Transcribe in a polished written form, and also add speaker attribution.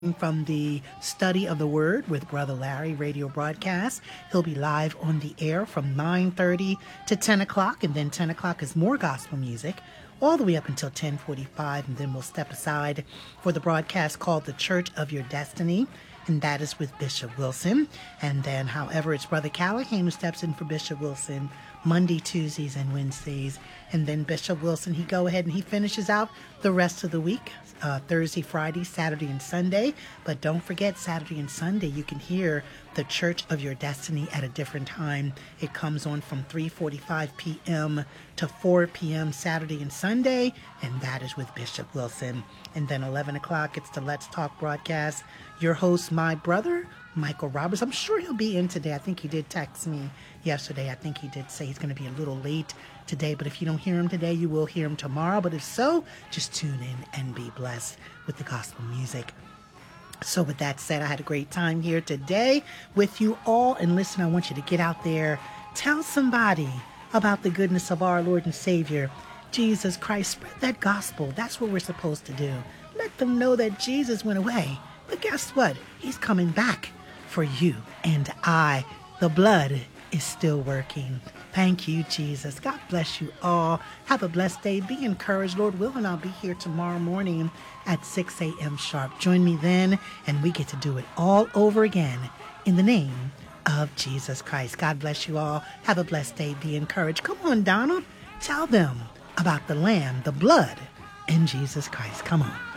Speaker 1: from the Study of the Word with Brother Larry radio broadcast. He'll be live on the air from 9:30 to 10 o'clock, and then 10 o'clock is more gospel music, all the way up until 10:45, and then we'll step aside for the broadcast called The Church of Your Destiny, and that is with Bishop Wilson. And then, however, it's Brother Callahan who steps in for Bishop Wilson Monday, Tuesdays, and Wednesdays. And then Bishop Wilson, he go ahead and he finishes out the rest of the week, Thursday, Friday, Saturday, and Sunday. But don't forget, Saturday and Sunday, you can hear The Church of Your Destiny at a different time. It comes on from 3:45 p.m. to 4 p.m. Saturday and Sunday, and that is with Bishop Wilson. And then 11 o'clock, it's the Let's Talk broadcast. Your host, my brother, Michael Roberts. I'm sure he'll be in today. I think he did text me yesterday. I think he did say he's going to be a little late today, but if you don't hear him today, you will hear him tomorrow. But if so, just tune in and be blessed with the gospel music. So with that said, I had a great time here today with you all. And listen, I want you to get out there, tell somebody about the goodness of our Lord and Savior, Jesus Christ. Spread that gospel. That's what we're supposed to do. Let them know that Jesus went away. But guess what? He's coming back for you and I. The blood is still working. Thank you, Jesus. God bless you all. Have a blessed day. Be encouraged. Lord willing, I'll be here tomorrow morning at 6 a.m. sharp. Join me then, and we get to do it all over again in the name of Jesus Christ. God bless you all. Have a blessed day. Be encouraged. Come on, Donald. Tell them about the Lamb, the blood, and Jesus Christ. Come on.